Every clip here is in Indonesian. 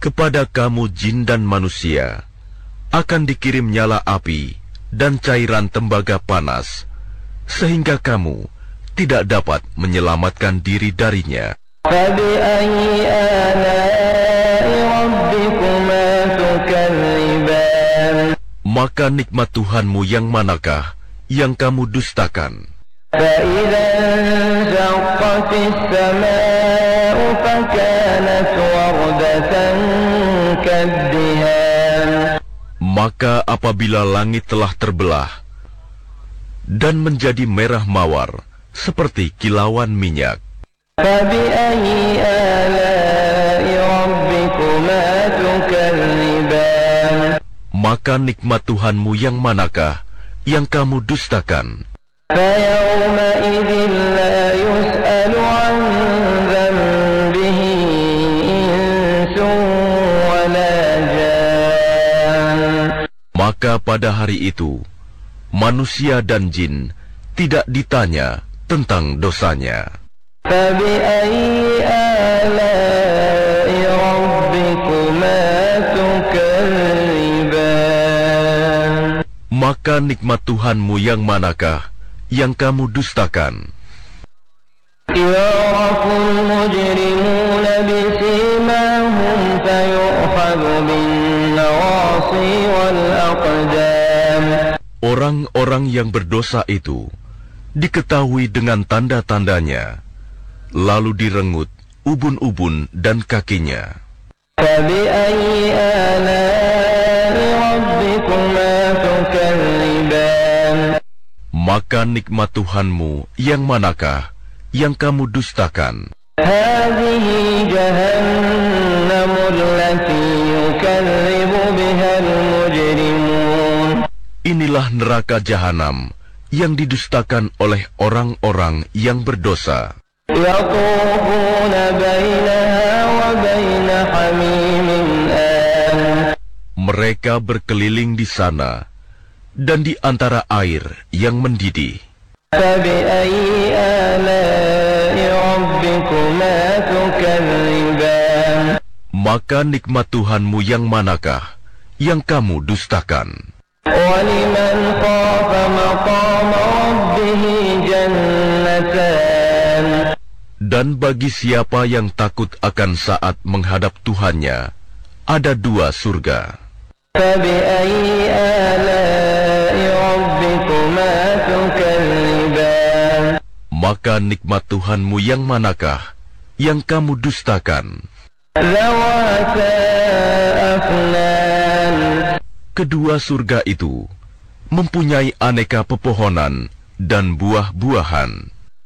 Kepada kamu jin dan manusia akan dikirim nyala api dan cairan tembaga panas, sehingga kamu tidak dapat menyelamatkan diri darinya. Maka nikmat Tuhanmu yang manakah yang kamu dustakan? Maka apabila langit telah terbelah dan menjadi merah mawar seperti kilauan minyak, maka nikmat Tuhanmu yang manakah yang kamu dustakan? Maka pada hari itu, manusia dan jin tidak ditanya tentang dosanya. Maka nikmat Tuhanmu yang manakah yang kamu dustakan? Orang-orang yang berdosa itu diketahui dengan tanda-tandanya, lalu direngut ubun-ubun dan kakinya. Maka nikmat Tuhanmu yang manakah yang kamu dustakan? Inilah neraka jahanam yang didustakan oleh orang-orang yang berdosa. Mereka berkeliling di sana dan di antara air yang mendidih. Maka nikmat Tuhanmu yang manakah yang kamu dustakan? Dan bagi siapa yang takut akan saat menghadap Tuhannya, ada 2 surga. Maka nikmat Tuhanmu yang manakah yang kamu dustakan? Kedua surga itu mempunyai aneka pepohonan dan buah-buahan.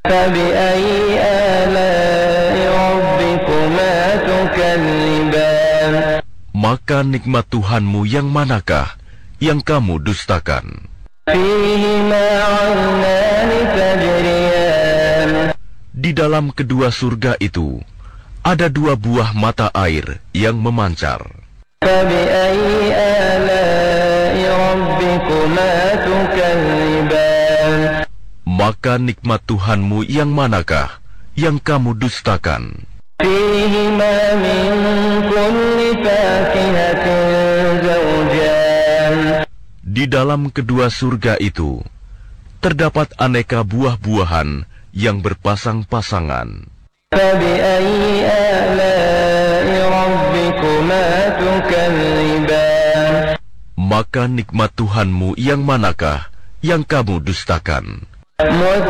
Maka nikmat Tuhanmu yang manakah yang kamu dustakan? Di dalam kedua surga itu ada 2 buah mata air yang memancar. Maka nikmat Tuhanmu yang manakah yang kamu dustakan? Di dalam kedua surga itu terdapat aneka buah-buahan yang berpasang-pasangan. Maka nikmat Tuhanmu yang manakah yang kamu dustakan?